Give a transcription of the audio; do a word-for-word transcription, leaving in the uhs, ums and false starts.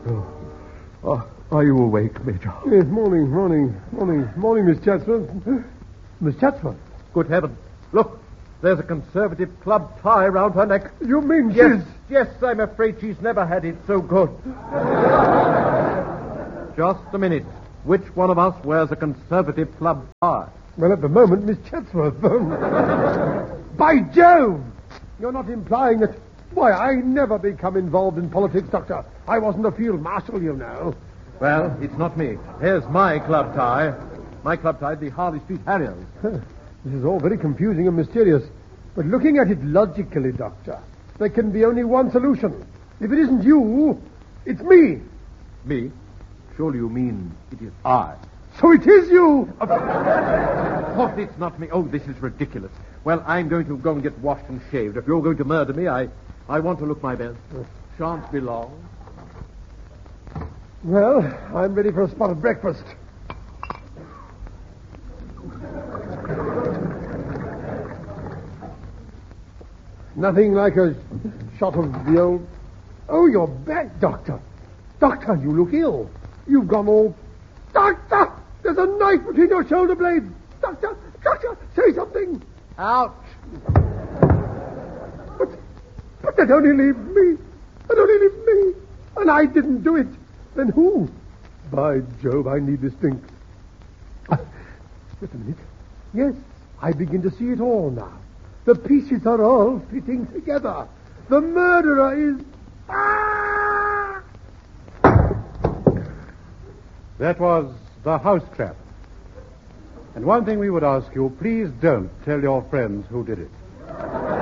Oh. Oh, are you awake, Major? Yes, morning, morning, morning, morning, Miss Chatsworth. Miss Chatsworth? Good heavens. Look, there's a Conservative club tie round her neck. You mean Yes, she's... yes, I'm afraid she's never had it so good. Just a minute. Which one of us wears a Conservative club tie? Well, at the moment, Miss Chatsworth. Um, by Jove! You're not implying that... Why, I never become involved in politics, Doctor. I wasn't a field marshal, you know. Well, it's not me. Here's my club tie. My club tie, the Harley Street Harriers. This is all very confusing and mysterious. But looking at it logically, Doctor, there can be only one solution. If it isn't you, it's me. Me? Surely you mean it is I. So it is you! Of course it's not me. Oh, this is ridiculous. Well, I'm going to go and get washed and shaved. If you're going to murder me, I, I want to look my best. Shan't be long. Well, I'm ready for a spot of breakfast. Nothing like a shot of the old... Oh, you're back, Doctor. Doctor, you look ill. You've gone all... Doctor! There's a knife between your shoulder blades. Doctor! Doctor! Say something! Ouch! But, but they'd only leave me. They'd only leave me. And I didn't do it. Then who? By Jove, I need this drink. Ah, wait a minute. Yes, I begin to see it all now. The pieces are all fitting together. The murderer is... Ah! That was The House Trap. And one thing we would ask you, please don't tell your friends who did it.